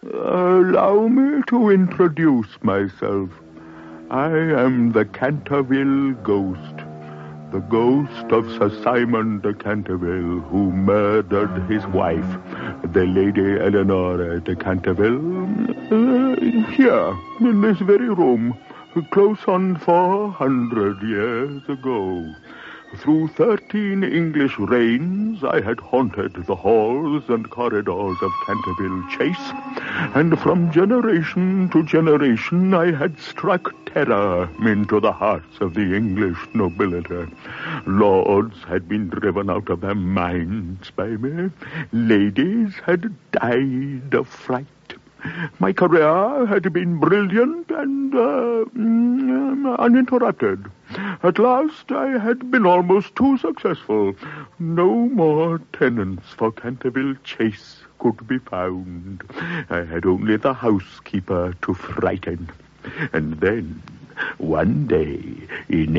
Allow me to introduce myself. I am the Canterville Ghost. The ghost of Sir Simon de Canterville, who murdered his wife, the Lady Eleanor de Canterville, here, in this very room, close on 400 years ago. Through 13 English reigns, I had haunted the halls and corridors of Canterville Chase, and from generation to generation I had struck terror into the hearts of the English nobility. Lords had been driven out of their minds by me. Ladies had died of fright. My career had been brilliant and uninterrupted. At last, I had been almost too successful. No more tenants for Canterville Chase could be found. I had only the housekeeper to frighten. And then, one day, in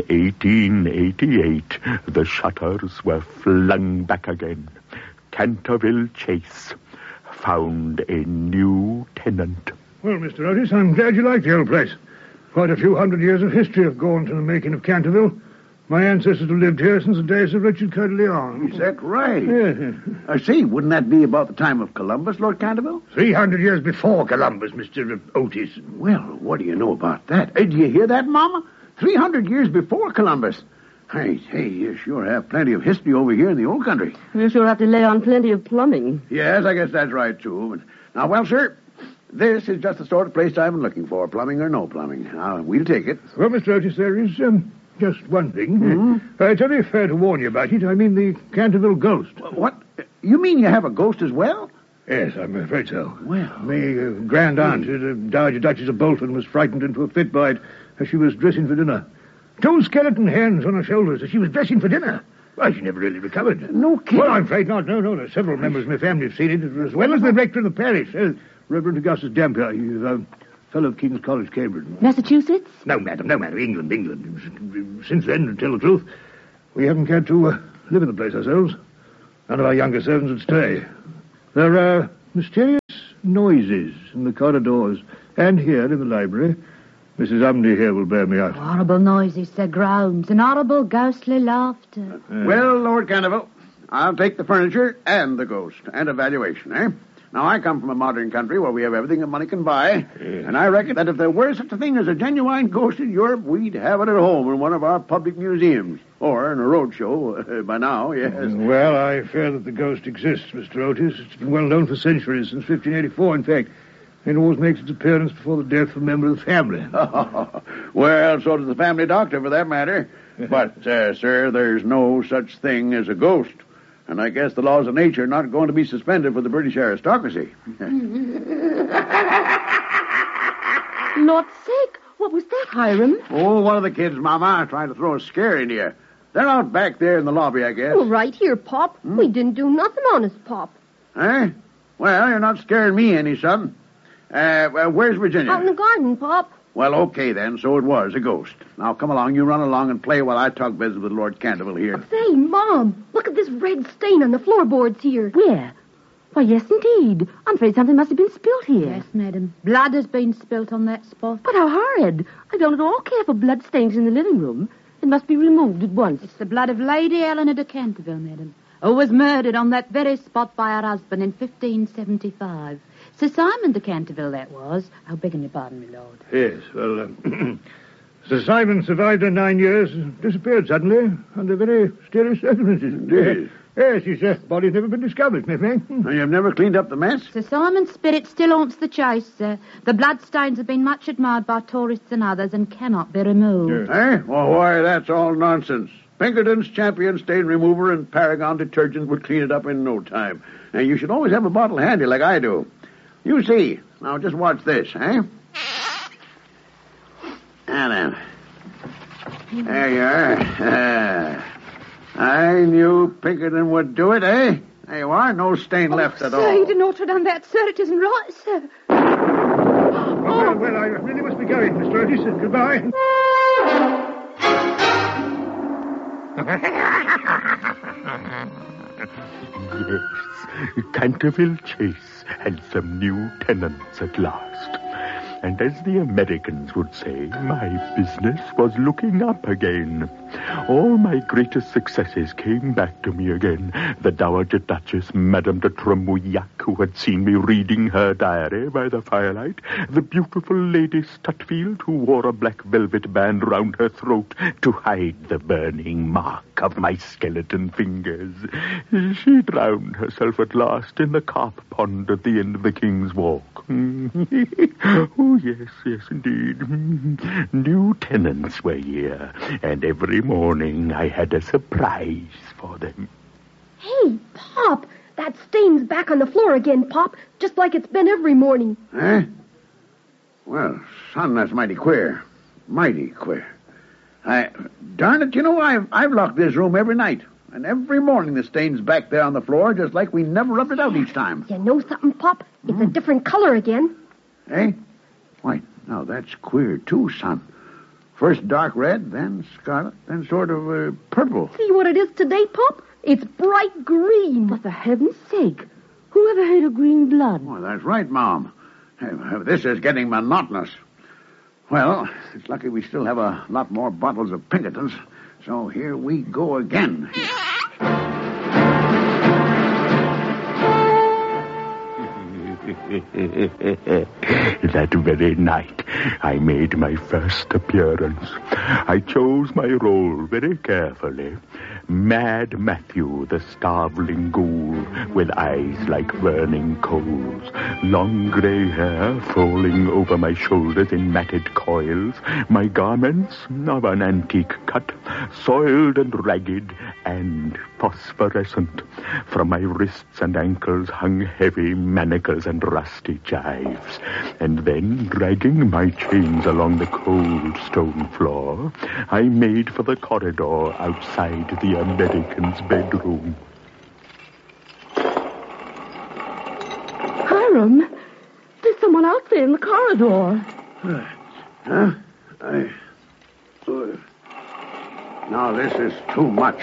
1888, the shutters were flung back again. Canterville Chase found a new tenant. Well, Mr. Otis, I'm glad you like the old place. Quite a few hundred years of history have gone to the making of Canterville. My ancestors have lived here since the days of Richard Coeur de Lion. Is that right? Yes. I see. Wouldn't that be about the time of Columbus, Lord Canterville? 300 years before Columbus, Mr. Otis. Well, what do you know about that? Do you hear that, Mama? 300 years before Columbus. Hey, you sure have plenty of history over here in the old country. You sure have to lay on plenty of plumbing. Yes, I guess that's right, too. Now, well, sir, this is just the sort of place I've been looking for, plumbing or no plumbing. Now, we'll take it. Well, Mr. Otis, there is just one thing. Mm-hmm. It's only fair to warn you about it. I mean the Canterville ghost. What? You mean you have a ghost as well? Yes, I'm afraid so. Well... My grand aunt, the Dowager Duchess of Bolton, was frightened into a fit by it as she was dressing for dinner. 2 skeleton hands on her shoulders as she was dressing for dinner. Why, she never really recovered. No kidding. Well, I'm afraid not. No. There's several members of my family have seen it, as well as the rector of the parish, Reverend Augustus Dampier. He's a fellow of King's College, Cambridge. Massachusetts? No, madam. England. Since then, to tell the truth, we haven't cared to live in the place ourselves. None of our younger servants would stay. There are mysterious noises in the corridors and here in the library. Mrs. Umney here will bear me out. Horrible noises, Sir groans, and horrible ghostly laughter. Well, Lord Canterville, I'll take the furniture and the ghost and a valuation, eh? Now, I come from a modern country where we have everything that money can buy, and I reckon that if there were such a thing as a genuine ghost in Europe, we'd have it at home in one of our public museums, or in a roadshow by now, yes. Well, I fear that the ghost exists, Mr. Otis. It's been well known for centuries, since 1584, in fact. It always makes its appearance before the death of a member of the family. Well, so does the family doctor, for that matter. But, sir, there's no such thing as a ghost. And I guess the laws of nature are not going to be suspended for the British aristocracy. Lord's sake, what was that, Hiram? Oh, one of the kids, Mama, trying to throw a scare into you. They're out back there in the lobby, I guess. Well, right here, Pop. We didn't do nothing on us, Pop. Eh? Well, you're not scaring me any, son. Where's Virginia? Out in the garden, Pop. Well, okay, then. So it was a ghost. Now, come along. You run along and play while I talk business with Lord Canterville here. Say, Mom, look at this red stain on the floorboards here. Where? Why, yes, indeed. I'm afraid something must have been spilt here. Yes, madam. Blood has been spilt on that spot. But how horrid. I don't at all care for blood stains in the living room. It must be removed at once. It's the blood of Lady Eleanor de Canterville, madam, who was murdered on that very spot by her husband in 1575. Sir Simon de Canterville, that was. Oh, begging your pardon, my lord. Yes, well, Sir Simon survived her 9 years and disappeared suddenly under very mysterious circumstances. Indeed. Yes, his body's never been discovered, Miss May. And you've never cleaned up the mess? Sir Simon's spirit still haunts the chase, sir. The bloodstains have been much admired by tourists and others and cannot be removed. Eh? Well, why, that's all nonsense. Pinkerton's Champion Stain Remover and Paragon Detergent would clean it up in no time. And you should always have a bottle handy like I do. You see. Now, just watch this, eh? Now then. There you are. I knew Pinkerton would do it, eh? There you are. No stain left at all. Sir, you didn't ought to have done that, sir. It isn't right, sir. Well, I really must be going, Mr. Otis. Goodbye. Yes, Canterville Chase. had some new tenants at last. And as the Americans would say, my business was looking up again. All my greatest successes came back to me again. The Dowager Duchess, Madame de Tremouillac, who had seen me reading her diary by the firelight. The beautiful Lady Stutfield, who wore a black velvet band round her throat to hide the burning mark of my skeleton fingers. She drowned herself at last in the carp pond at the end of the King's Walk. Oh, yes, indeed. New tenants were here, and every morning I had a surprise for them. Hey, Pop, that stain's back on the floor again, Pop, just like it's been every morning. Eh? Well, son, that's mighty queer. Mighty queer. Darn it, I've locked this room every night. And every morning the stain's back there on the floor, just like we never rubbed it out each time. You know something, Pop? It's a different color again. Eh? Why, now that's queer, too, son. First dark red, then scarlet, then sort of purple. See what it is today, Pop? It's bright green. But for heaven's sake, who ever heard of green blood? Oh, that's right, Mom. This is getting monotonous. Well, it's lucky we still have a lot more bottles of Pinkertons, so here we go again. That very night, I made my first appearance. I chose my role very carefully. Mad Matthew, the starveling ghoul, with eyes like burning coals, long grey hair falling over my shoulders in matted coils, my garments of an antique cut, soiled and ragged and phosphorescent. From my wrists and ankles hung heavy manacles and rusty gyves. And then, dragging my chains along the cold stone floor, I made for the corridor outside the American's bedroom. Hiram, there's someone out there in the corridor. Huh? Now, this is too much.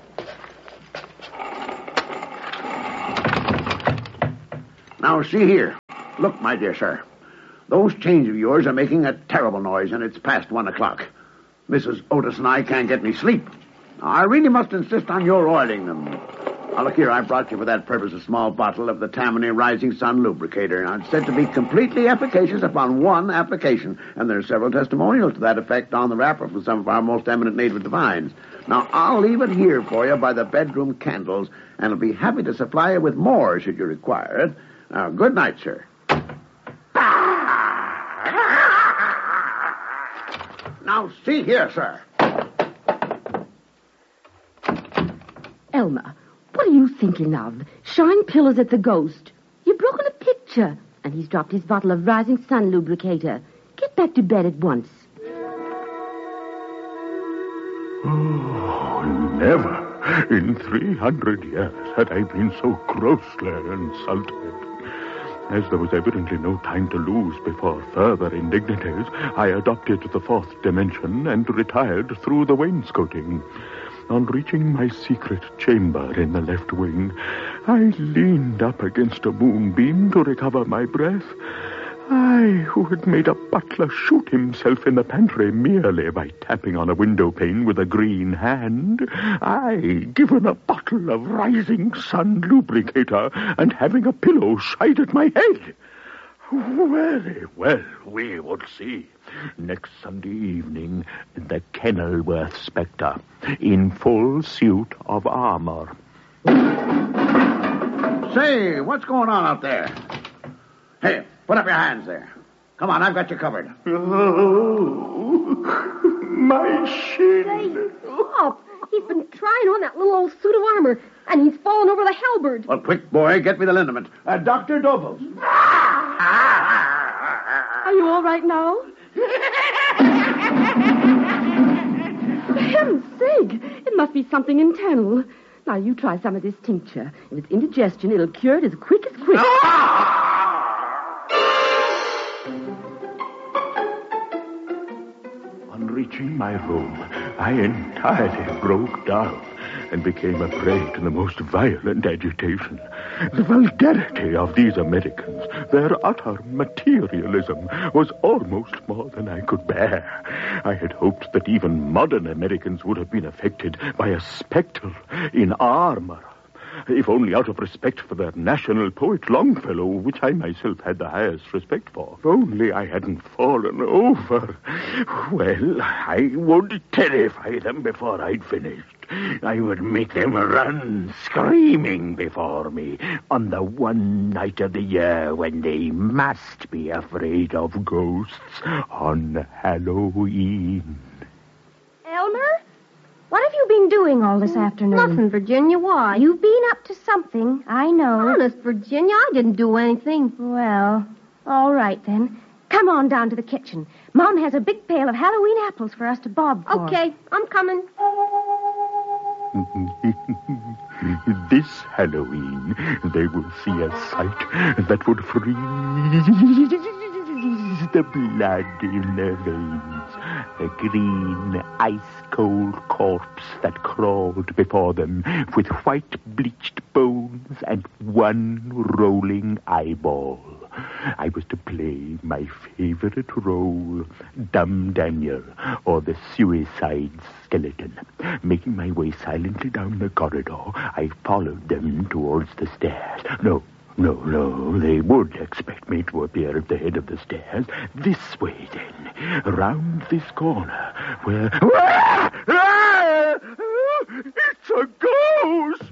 Now, see here. Look, my dear sir. Those chains of yours are making a terrible noise, and it's past 1 o'clock. Mrs. Otis and I can't get any sleep. Now, I really must insist on your oiling them. Now, look here, I brought you for that purpose a small bottle of the Tammany Rising Sun Lubricator. Now, it's said to be completely efficacious upon one application, and there are several testimonials to that effect on the wrapper from some of our most eminent native divines. Now, I'll leave it here for you by the bedroom candles, and I'll be happy to supply you with more should you require it. Now, good night, sir. Now, see here, sir. Elmer, what are you thinking of? Shine pillars at the ghost. You've broken a picture, and he's dropped his bottle of Rising Sun Lubricator. Get back to bed at once. Oh, never in 300 years had I been so grossly insulted. As there was evidently no time to lose before further indignities, I adopted the fourth dimension and retired through the wainscoting. On reaching my secret chamber in the left wing, I leaned up against a moonbeam to recover my breath. I, who had made a butler shoot himself in the pantry merely by tapping on a window pane with a green hand, I, given a bottle of Rising Sun Lubricator and having a pillow shied at my head. Very well, we would see. Next Sunday evening, the Kenilworth Spectre, in full suit of armor. Say, what's going on out there? Hey, put up your hands there. Come on, I've got you covered. Oh, my shin. Hey, Pop, he's been trying on that little old suit of armor, and he's fallen over the halberd. Well, quick, boy, get me the liniment. Dr. Dobles. Are you all right now? For heaven's sake, it must be something internal. Now, you try some of this tincture. If it's indigestion, it'll cure it as quick as quick. On reaching my room, I entirely broke down. and became a prey to the most violent agitation. The vulgarity of these Americans, their utter materialism, was almost more than I could bear. I had hoped that even modern Americans would have been affected by a spectre in armor, if only out of respect for their national poet Longfellow, which I myself had the highest respect for. If only I hadn't fallen over. Well, I would terrify them before I'd finished. I would make them run screaming before me on the one night of the year when they must be afraid of ghosts, on Halloween. Elmer? What have you been doing all this afternoon? Nothing, Virginia. Why? You've been up to something, I know. Honest, Virginia, I didn't do anything. Well, all right then. Come on down to the kitchen. Mom has a big pail of Halloween apples for us to bob for. Okay, I'm coming. This Halloween, they will see a sight that would freeze the blood in their veins. A green, ice-cold corpse that crawled before them with white bleached bones and one rolling eyeball. I was to play my favorite role, Dumb Daniel, or the suicide skeleton. Making my way silently down the corridor, I followed them towards the stairs. No, they would expect me to appear at the head of the stairs. This way, then, round this corner, where... It's a ghost!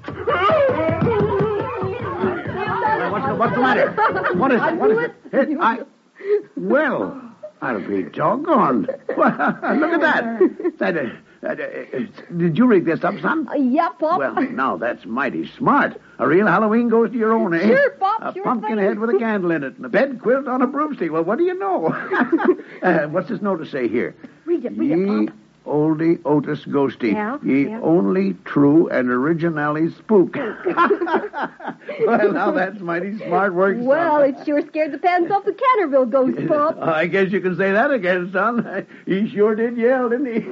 What's the matter? What is it? Well, I'll be doggone. Look at that. Did you rig this up, son? Yeah, Pop. Well, now, that's mighty smart. A real Halloween ghost of your own, eh? Sure, Pop, a sure pumpkin thing. head with a candle in it and a bed quilt on a broomstick. Well, what do you know? What's this notice say here? Read it, Ye Pop. oldie Otis ghosty. Yeah, Ye yeah. only true and originally spook. Well, now that's mighty smart work, son. Well, it sure scared the pants off the Canterville ghost, Pop. I guess you can say that again, son. He sure did yell, didn't he?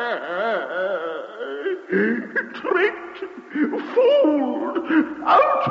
Tricked! Fooled! Out!